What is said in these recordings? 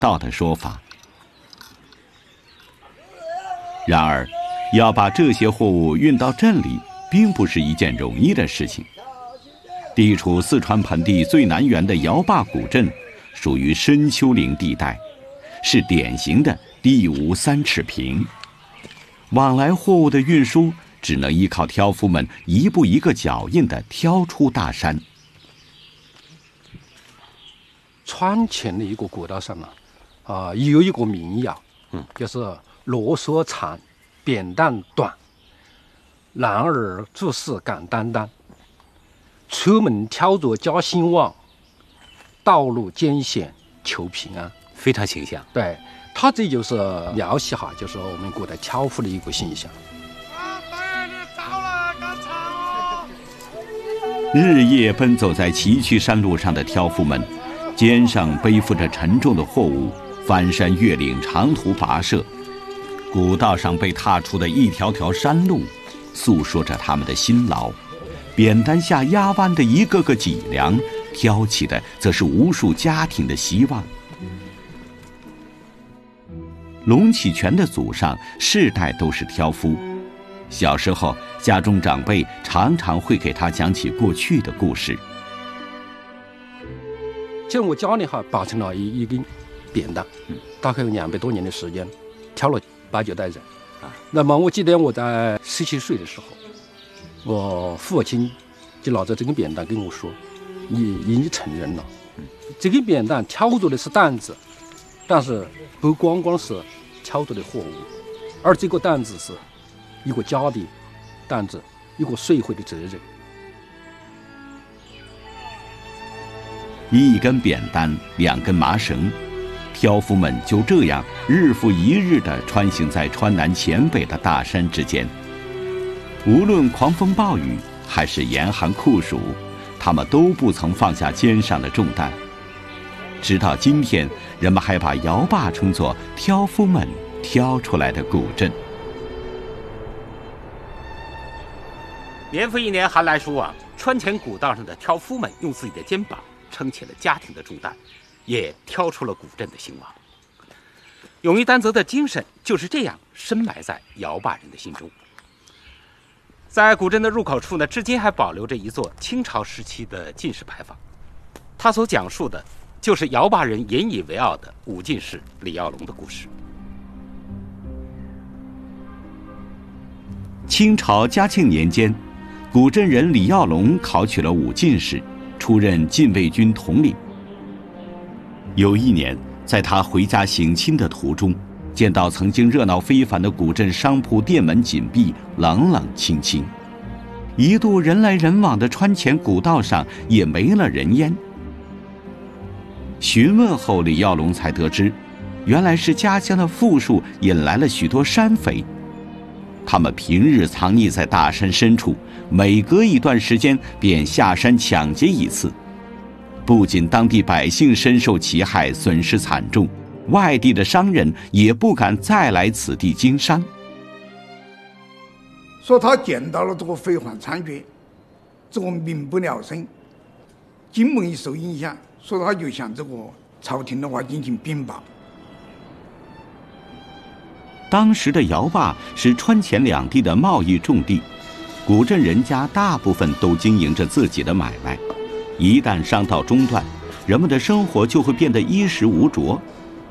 道的说法。然而，要把这些货物运到镇里，并不是一件容易的事情。地处四川盆地最南缘的姚坝古镇，属于深丘陵地带，是典型的地无三尺平。往来货物的运输只能依靠挑夫们一步一个脚印地挑出大山。 川黔的一个古道上有一个民谣，就是罗嗦长，扁担短，男儿做事敢担当，出门挑着家兴旺，道路艰险求平安。 非常形象。 对，他这就是描写就是我们古代挑夫的一个形象。 日夜奔走在崎岖山路上的挑夫们，肩上背负着沉重的货物，翻山越岭，长途跋涉。古道上被踏出的一条条山路，诉说着他们的辛劳。扁担下压弯的一个个脊梁，挑起的则是无数家庭的希望。龙启全的祖上世代都是挑夫，小时候家中长辈常常会给他讲起过去的故事。 像我家里保存了一根扁担，大概有200多年的时间，挑了8、9代人。那么我记得我在17岁的时候，我父亲就拿着这根扁担跟我说：“你已经成人了，这根扁担挑着的是担子，但是不光光是挑着的货物，而这个担子是一个家的担子，一个社会的责任。” 一根扁担，2根麻绳，挑夫们就这样日复一日地穿行在川南黔北的大山之间。无论狂风暴雨还是严寒酷暑，他们都不曾放下肩上的重担。直到今天，人们还把姚坝称作挑夫们挑出来的古镇。 年复一年寒来暑往，川黔古道上的挑夫们用自己的肩膀撑起了家庭的重担，也挑出了古镇的兴亡。勇于担责的精神就是这样深埋在姚坝人的心中。在古镇的入口处呢，至今还保留着一座清朝时期的进士牌坊，它所讲述的就是姚坝人引以为傲的武进士李耀龙的故事。 清朝嘉庆年间，古镇人李耀龙考取了武进士，出任禁卫军统领。有一年，在他回家省亲的途中，见到曾经热闹非凡的古镇商铺店门紧闭，冷冷清清。一度人来人往的川黔古道上也没了人烟。询问后，李耀龙才得知，原来是家乡的富庶引来了许多山匪。他们平日藏匿在大山深处，每隔一段时间便下山抢劫一次。不仅当地百姓深受其害，损失惨重，外地的商人也不敢再来此地经商。 说他见到了这个匪患猖獗，这个民不聊生，经贸一受影响，所以他就向这个朝廷的话进行禀报。 当时的姚坝是川黔两地的贸易重地，古镇人家大部分都经营着自己的买卖，一旦商道中断，人们的生活就会变得衣食无着。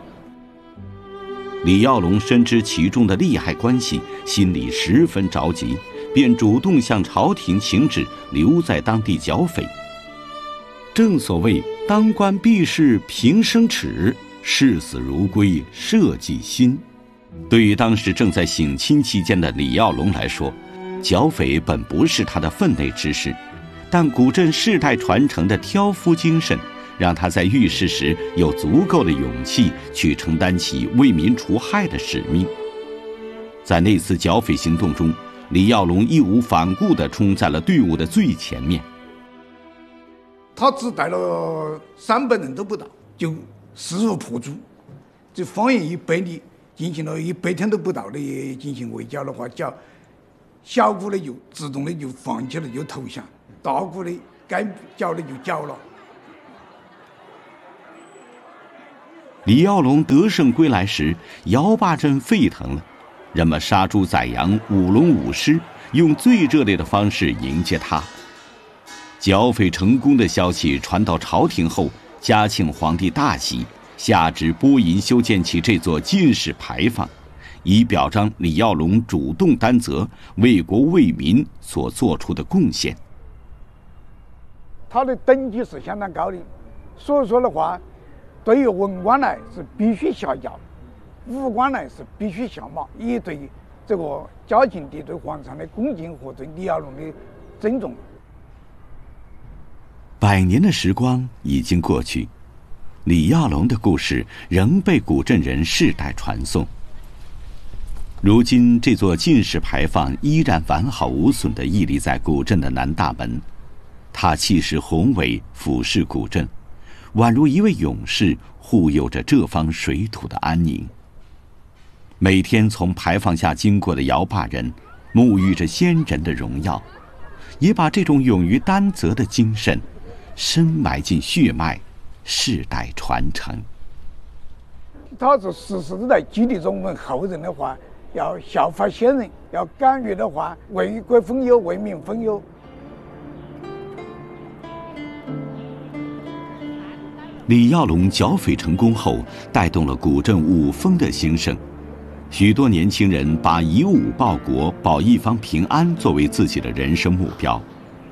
李耀龙深知其中的利害关系，心里十分着急，便主动向朝廷请旨，留在当地剿匪。正所谓当官避世平生耻，视死如归社稷心。对于当时正在省亲期间的李耀龙来说，剿匪本不是他的分内之事，但古镇世代传承的挑夫精神，让他在遇事时有足够的勇气去承担起为民除害的使命。在那次剿匪行动中，李耀龙义无反顾地冲在了队伍的最前面。 他只带了300人都不到，就势如破竹，这方圆100里进行了100天都不到的进行围剿的话，小股的就自动的就放弃了，就投降；大股的该剿的就剿了。 李耀龙得胜归来时，姚坝镇沸腾了，人们杀猪宰羊，舞龙舞狮，用最热烈的方式迎接他。剿匪成功的消息传到朝廷后，嘉庆皇帝大喜，下旨拨银修建起这座进士牌坊，以表彰李耀龙主动担责、为国为民所做出的贡献。 他的等级是相当高的，所以说的话，对于文官来是必须下轿，武官来是必须下马，以对这个嘉庆帝对皇上的恭敬和对李耀龙的尊重。 100年的时光已经过去，李耀龙的故事仍被古镇人世代传颂。如今，这座进士牌坊依然完好无损地屹立在古镇的南大门，它气势宏伟，俯视古镇，宛如一位勇士，护佑着这方水土的安宁。每天从牌坊下经过的姚坝人，沐浴着先人的荣耀，也把这种勇于担责的精神深埋进血脉，世代传承。 他是时时都在激励着我们后人的话，要效法先人，要敢于的话为国分忧，为民分忧。 李耀龙剿匪成功后，带动了古镇武风的兴盛，许多年轻人把以武报国、保一方平安作为自己的人生目标。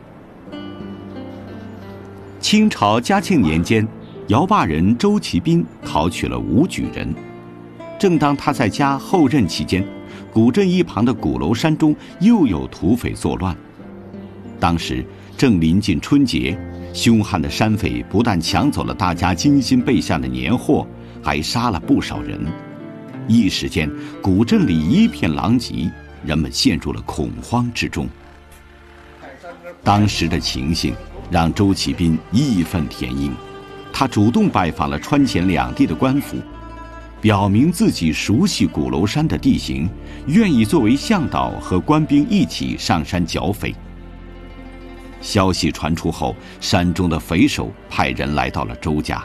清朝嘉庆年间，姚坝人周其斌考取了武举人。正当他在家后任期间，古镇一旁的鼓楼山中又有土匪作乱。当时正临近春节，凶悍的山匪不但抢走了大家精心备下的年货，还杀了不少人。一时间，古镇里一片狼藉，人们陷入了恐慌之中。当时的情形让周其斌义愤填膺，他主动拜访了川黔两地的官府，表明自己熟悉鼓楼山的地形，愿意作为向导和官兵一起上山剿匪。消息传出后，山中的匪首派人来到了周家，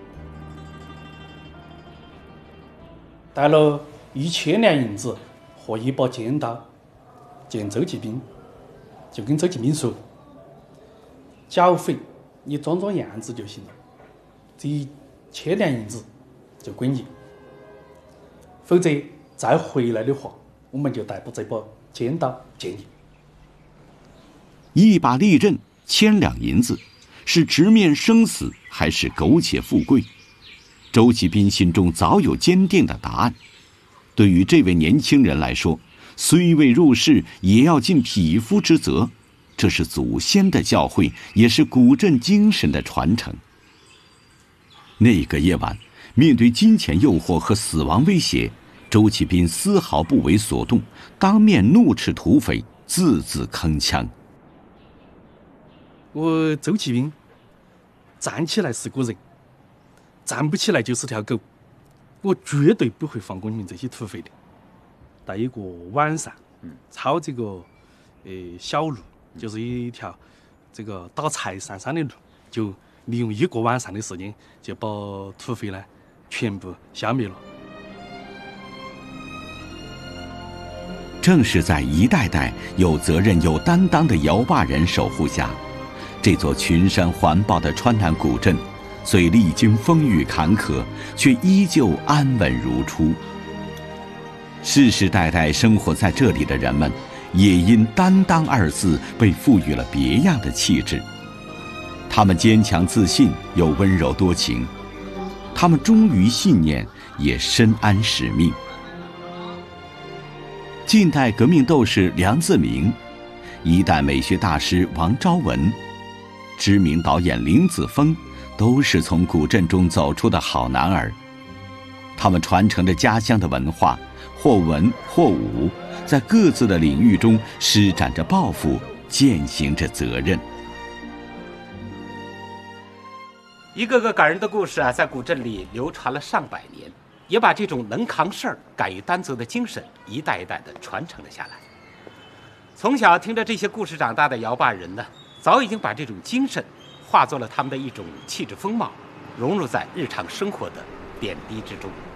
带了1000两银子和一把尖刀见周其斌，就跟周其斌说：“剿匪，你装装样子就行了，这1000两银子就归你，否则再回来的话，我们就带把这把尖刀见你。” 一把利刃，1000两银子，是直面生死还是苟且富贵？周其斌心中早有坚定的答案。对于这位年轻人来说，虽未入仕，也要尽匹夫之责，这是祖先的教诲，也是古镇精神的传承。那个夜晚，面对金钱诱惑和死亡威胁，周其斌丝毫不为所动，当面怒斥土匪，字字铿锵。 我周其斌站起来是个人，站不起来就是条狗，我绝对不会放过你们这些土匪的。到一个晚上，抄这个小路，就是一条这个打柴上山的路，就利用1个晚上的时间，就把土匪呢全部消灭了。 正是在一代代有责任有担当的姚坝人守护下，这座群山环抱的川南古镇，虽历经风雨坎坷，却依旧安稳如初。世世代代生活在这里的人们，也因“担当”2字被赋予了别样的气质。他们坚强自信，又温柔多情；他们忠于信念，也深谙使命。近代革命斗士梁自明，一代美学大师王昭文，知名导演林子峰，都是从古镇中走出的好男儿。他们传承着家乡的文化，或文或武，在各自的领域中施展着抱负，践行着责任。 一个个感人的故事啊，在古镇里流传了上百年，也把这种能扛事儿、敢于担责的精神一代一代地传承了下来。从小听着这些故事长大的姚坝人呢，早已经把这种精神化作了他们的一种气质风貌，融入在日常生活的点滴之中。